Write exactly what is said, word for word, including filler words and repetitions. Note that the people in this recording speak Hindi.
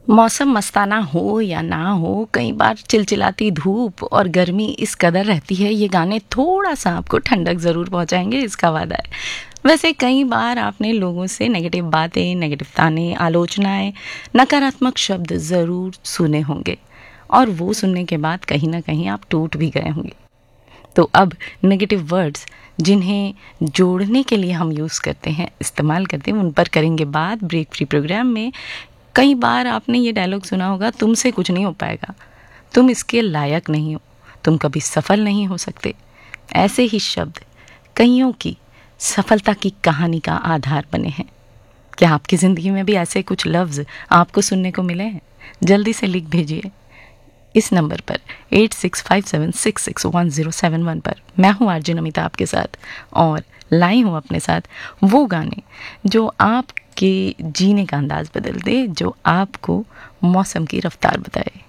मौसम मस्ताना हो या ना हो, कई बार चिलचिलाती धूप और गर्मी इस कदर रहती है, ये गाने थोड़ा सा आपको ठंडक ज़रूर पहुंचाएंगे, इसका वादा है। वैसे कई बार आपने लोगों से नेगेटिव बातें, नेगेटिव ताने, आलोचनाएं, नकारात्मक शब्द ज़रूर सुने होंगे और वो सुनने के बाद कहीं ना कहीं आप टूट भी गए होंगे। तो अब नेगेटिव वर्ड्स जिन्हें जोड़ने के लिए हम यूज़ करते हैं, इस्तेमाल करते हैं, उन पर करेंगे बात ब्रेक फ्री प्रोग्राम में। कई बार आपने ये डायलॉग सुना होगा, तुमसे कुछ नहीं हो पाएगा, तुम इसके लायक नहीं हो, तुम कभी सफल नहीं हो सकते। ऐसे ही शब्द कईयों की सफलता की कहानी का आधार बने हैं। क्या आपकी ज़िंदगी में भी ऐसे कुछ लफ्ज़ आपको सुनने को मिले हैं? जल्दी से लिख भेजिए इस नंबर पर eight six five seven six six one zero seven one पर। मैं हूँ आरजे नमिता आपके साथ और लाई हूँ अपने साथ वो गाने जो आपके जीने का अंदाज़ बदल दे, जो आपको मौसम की रफ्तार बताए।